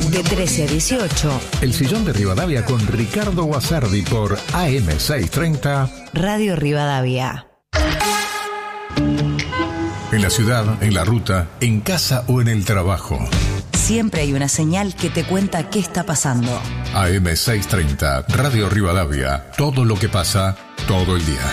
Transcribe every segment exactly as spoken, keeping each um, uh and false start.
De trece a dieciocho. El Sillón de Rivadavia con Ricardo Guasardi por A M seiscientos treinta. Radio Rivadavia. En la ciudad, en la ruta, en casa o en el trabajo. Siempre hay una señal que te cuenta qué está pasando. A M seiscientos treinta, Radio Rivadavia. Todo lo que pasa, todo el día.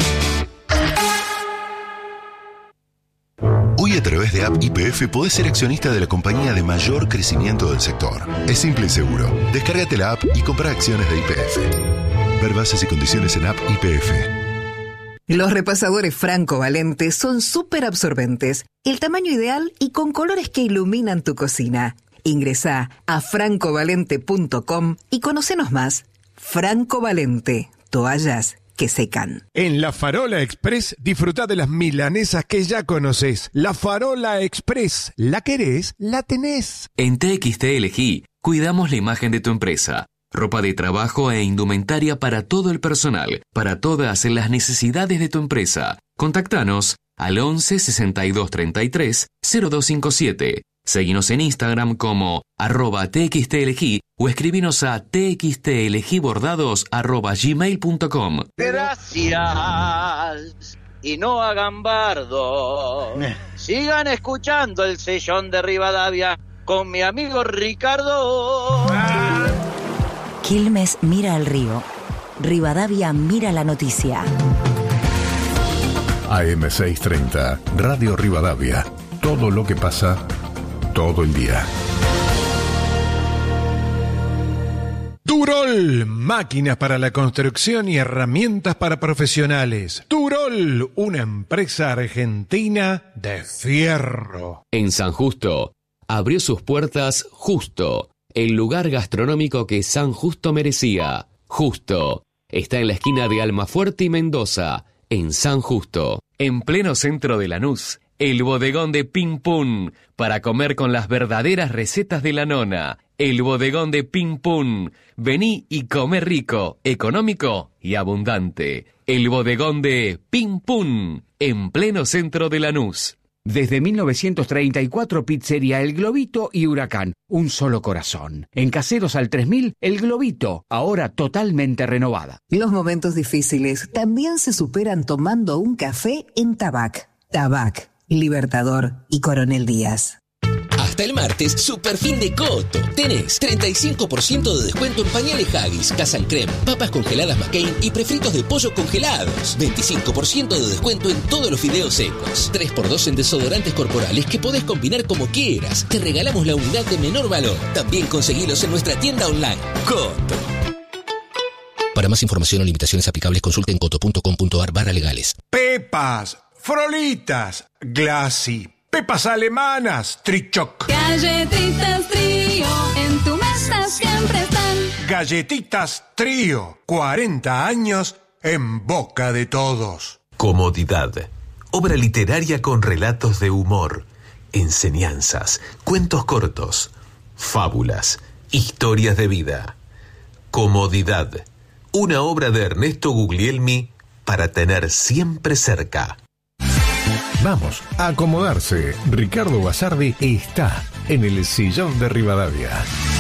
Hoy a través de App Y P F podés ser accionista de la compañía de mayor crecimiento del sector. Es simple y seguro. Descárgate la app y compra acciones de Y P F. Ver bases y condiciones en App Y P F. Los repasadores Franco Valente son súper absorbentes, el tamaño ideal y con colores que iluminan tu cocina. Ingresá a franco valente punto com y conocenos más. Franco Valente, toallas que secan. En La Farola Express, disfruta de las milanesas que ya conoces. La Farola Express, ¿la querés? La tenés. En T X T Elegí, cuidamos la imagen de tu empresa. Ropa de trabajo e indumentaria para todo el personal, para todas las necesidades de tu empresa. Contactanos al once sesenta y dos treinta y tres cero dos cinco siete. Seguinos en Instagram como arroba txtelegí o escribinos a txtelegíbordados arroba gmail punto com. Gracias y no hagan bardo. Sigan escuchando el Sillón de Rivadavia con mi amigo Ricardo. Quilmes mira al río. Rivadavia mira la noticia. A M seiscientos treinta, Radio Rivadavia. Todo lo que pasa, todo el día. Turol, máquinas para la construcción y herramientas para profesionales. Turol, una empresa argentina de fierro. En San Justo, abrió sus puertas Justo, el lugar gastronómico que San Justo merecía. Justo, está en la esquina de Almafuerte y Mendoza, en San Justo. En pleno centro de Lanús, el bodegón de Pim Pum, para comer con las verdaderas recetas de la nona. El bodegón de Pim Pum. Vení y come rico, económico y abundante. El bodegón de Pim Pum, en pleno centro de Lanús. Desde mil novecientos treinta y cuatro, Pizzería El Globito y Huracán, un solo corazón. En Caseros al tres mil, El Globito, ahora totalmente renovada. Los momentos difíciles también se superan tomando un café en Tabac. Tabac, Libertador y Coronel Díaz. Hasta el martes, super fin de Coto. Tenés treinta y cinco por ciento de descuento en pañales Haggis, Casa Creme, papas congeladas McCain y prefritos de pollo congelados. veinticinco por ciento de descuento en todos los fideos secos. tres por dos en desodorantes corporales que podés combinar como quieras. Te regalamos la unidad de menor valor. También conseguilos en nuestra tienda online. Coto. Para más información o limitaciones aplicables, consulta en coto punto com punto ar barra legales. Pepas, Frolitas, Glassy, Pepas alemanas, Trichoc. Galletitas Trío, en tu mesa siempre están. Galletitas Trío, cuarenta años en boca de todos. Comodidad, obra literaria con relatos de humor, enseñanzas, cuentos cortos, fábulas, historias de vida. Comodidad, una obra de Ernesto Guglielmi para tener siempre cerca. Vamos a acomodarse. Ricardo Guasardi está en el Sillón de Rivadavia.